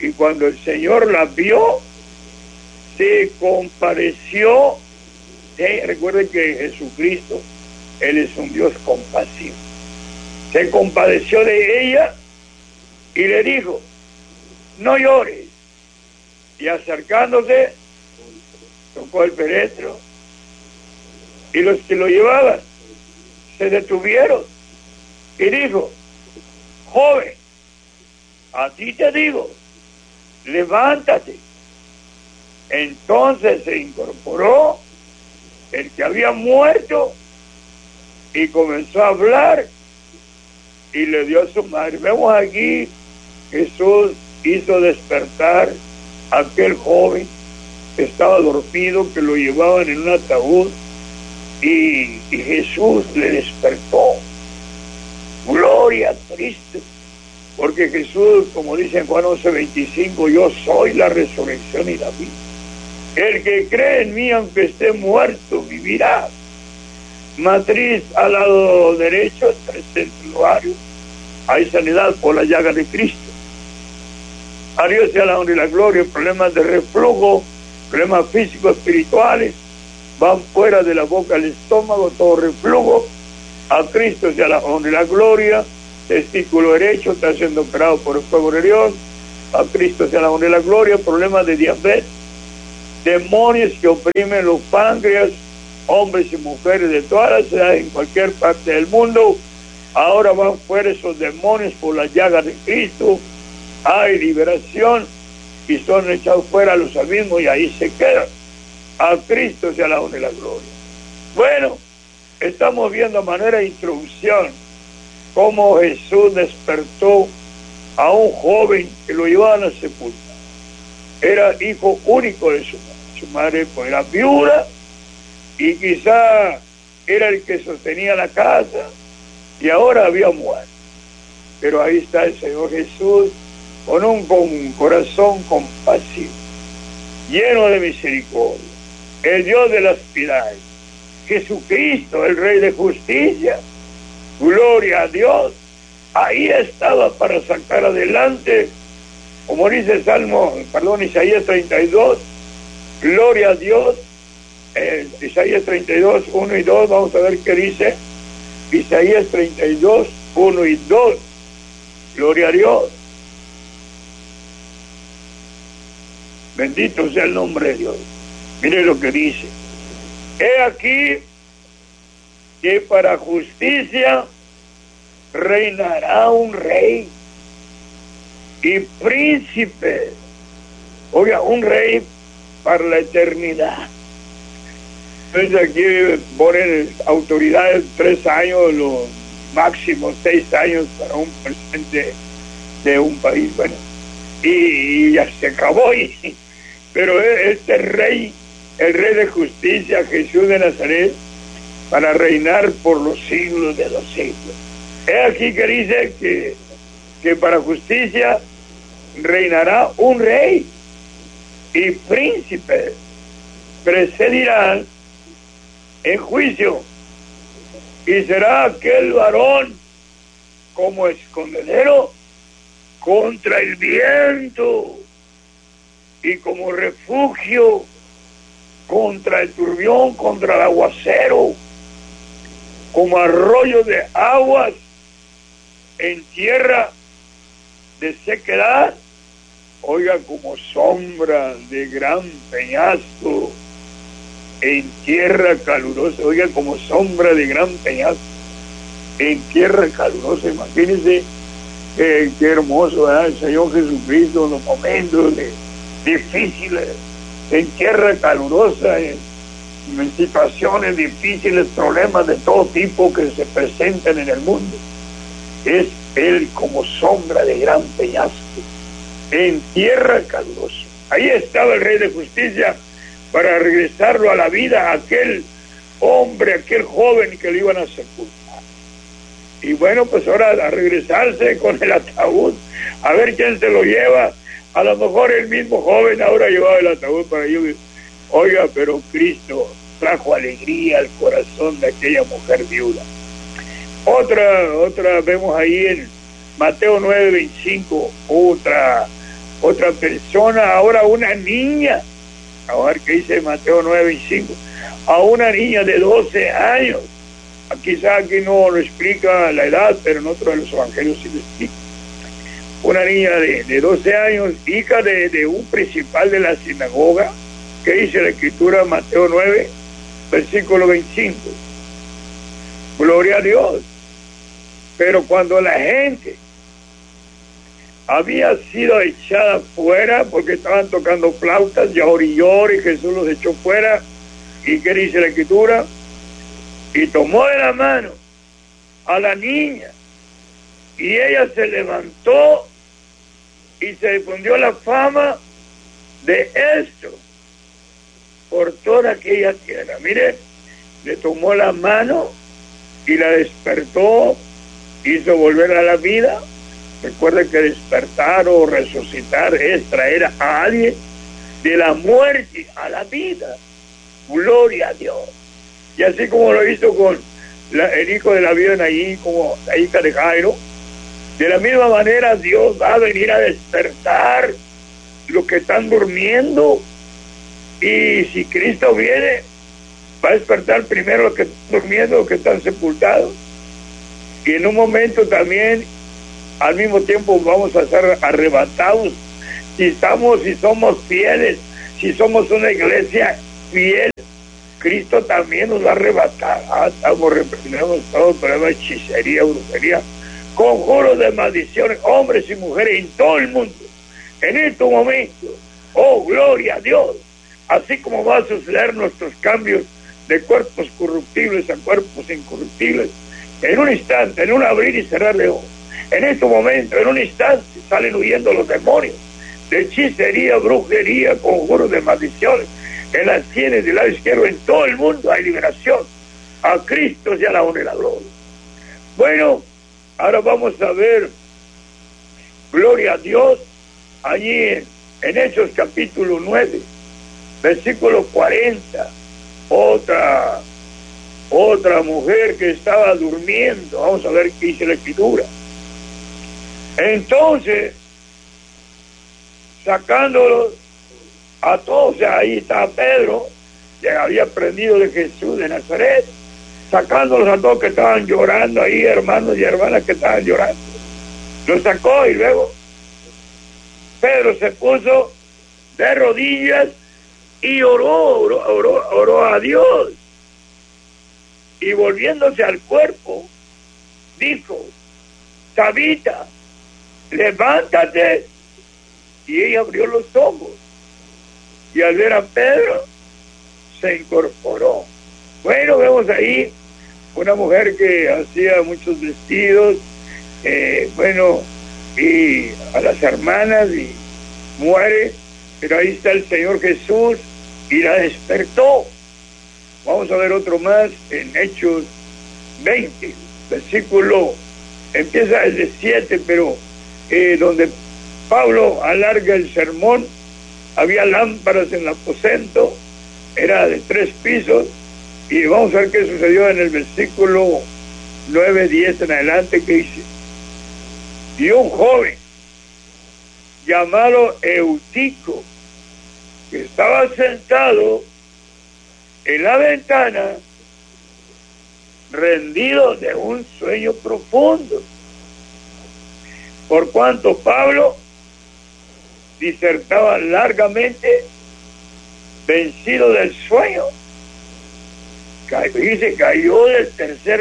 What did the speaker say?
Y cuando el Señor la vio, se compadeció. Recuerden que Jesucristo, Él es un Dios compasivo. Se compadeció de ella y le dijo: no llores. Y acercándose, tocó el féretro, y los que lo llevaban se detuvieron y dijo: joven, a ti te digo, levántate. Entonces se incorporó el que había muerto y comenzó a hablar y le dio a su madre. Vemos aquí, Jesús hizo despertar a aquel joven que estaba dormido, que lo llevaban en un ataúd, y Jesús le despertó. Gloria a Cristo, porque Jesús, como dice en Juan 11:25, yo soy la resurrección y la vida. El que cree en mí, aunque esté muerto, vivirá. Matriz al lado derecho, tercer santuario, hay sanidad por la llaga de Cristo. A Dios sea la honra y la gloria. Problemas de reflujo, problemas físicos, espirituales, van fuera de la boca al estómago, todo reflujo. A Cristo sea la honra y la gloria. Testículo derecho está siendo operado por el fuego de Dios. A Cristo sea la honra y la gloria. Problemas de diabetes, demonios que oprimen los páncreas, hombres y mujeres de todas las edades en cualquier parte del mundo. Ahora van fuera esos demonios por las llagas de Cristo. Hay liberación y son echados fuera a los abismos y ahí se quedan. A Cristo sea la honra y la gloria. Bueno, estamos viendo a manera de introducción cómo Jesús despertó a un joven que lo llevaban a sepultar. Era hijo único de su madre. Su madre pues, era viuda y quizá era el que sostenía la casa y ahora había muerto. Pero ahí está el Señor Jesús con un corazón compasivo, lleno de misericordia, el Dios de las piedades, Jesucristo, el Rey de justicia. Gloria a Dios. Ahí estaba para sacar adelante, como dice Isaías 32, gloria a Dios. Isaías 32, 1 y 2, vamos a ver qué dice Isaías 32, 1 y 2. Gloria a Dios. Bendito sea el nombre de Dios. Mire lo que dice: he aquí que para justicia reinará un rey y príncipe. Oiga, un rey para la eternidad. Entonces aquí ponen autoridades 3 años, los máximos 6 años para un presidente de un país. Bueno, y ya se acabó. Pero este rey, el Rey de justicia, Jesús de Nazaret, para reinar por los siglos de los siglos. Es aquí que dice que para justicia reinará un rey y príncipe precedirán en juicio, y será aquel varón como escondedero contra el viento y como refugio contra el turbión, contra el aguacero, como arroyo de aguas en tierra de sequedad. Oiga, como sombra de gran peñasco en tierra calurosa. Oiga, como sombra de gran peñasco en tierra calurosa. Imagínense qué hermoso, ¿verdad? El Señor Jesucristo en los momentos difíciles, en tierra calurosa, en situaciones difíciles, problemas de todo tipo que se presentan en el mundo. Es Él como sombra de gran peñasco en tierra calurosa. Ahí estaba el Rey de justicia para regresarlo a la vida, a aquel hombre, aquel joven que lo iban a sepultar. Y bueno, pues ahora a regresarse con el ataúd, a ver quién se lo lleva. A lo mejor el mismo joven ahora llevaba el ataúd para ellos. Oiga, pero Cristo trajo alegría al corazón de aquella mujer viuda. Otra vemos ahí en Mateo 9:25, otra persona, ahora una niña, a ver qué dice Mateo 9:5, a una niña de 12 años, quizás aquí no lo explica la edad, pero en otro de los evangelios sí lo explica, una niña de 12 años, hija de un principal de la sinagoga, que dice la escritura Mateo 9, versículo 25, gloria a Dios. Pero cuando la gente había sido echada fuera porque estaban tocando flautas, y Jesús los echó fuera. ¿Y qué dice la escritura? Y tomó de la mano a la niña, y ella se levantó y se difundió la fama de esto por toda aquella tierra. Mire, le tomó la mano y la despertó, hizo volver a la vida. Recuerda que despertar o resucitar es traer a alguien de la muerte a la vida. Gloria a Dios. Y así como lo hizo con el hijo de la viuda allí, como la hija de Jairo, de la misma manera Dios va a venir a despertar los que están durmiendo. Y si Cristo viene, va a despertar primero los que están durmiendo, los que están sepultados. Y en un momento también, al mismo tiempo, vamos a ser arrebatados. Si somos fieles, si somos una iglesia fiel, Cristo también nos va a arrebatar. Reprendemos todo problema de hechicería, brujería, conjuros de maldiciones, hombres y mujeres en todo el mundo. En este momento, oh, gloria a Dios. Así como va a suceder nuestros cambios de cuerpos corruptibles a cuerpos incorruptibles, en un instante, en un abrir y cerrar de ojos, en este momento, en un instante, salen huyendo los demonios de hechicería, brujería, conjuros de maldiciones. En las sienes del lado izquierdo, en todo el mundo hay liberación. A Cristo sea la honra y la gloria. Bueno, ahora vamos a ver, gloria a Dios, allí en Hechos capítulo 9, versículo 40, otra mujer que estaba durmiendo. Vamos a ver qué dice la escritura. Entonces, sacándolos a todos, o sea, ahí está Pedro, que había aprendido de Jesús de Nazaret, sacándolos a todos que estaban llorando ahí, hermanos y hermanas que estaban llorando. Los sacó y luego Pedro se puso de rodillas y oró a Dios. Y volviéndose al cuerpo, dijo, Tabita, levántate. Y ella abrió los ojos. Y al ver a Pedro, se incorporó. Bueno, vemos ahí una mujer que hacía muchos vestidos, y a las hermanas, y muere, pero ahí está el Señor Jesús y la despertó. Vamos a ver otro más en Hechos 20, versículo, empieza desde 7, pero donde Pablo alarga el sermón. Había lámparas en el aposento, era de 3 pisos, y vamos a ver qué sucedió en el versículo 9, 10 en adelante, que dice, y un joven llamado Eutico, que estaba sentado en la ventana, rendido de un sueño profundo, por cuanto Pablo disertaba largamente, vencido del sueño, cayó del tercer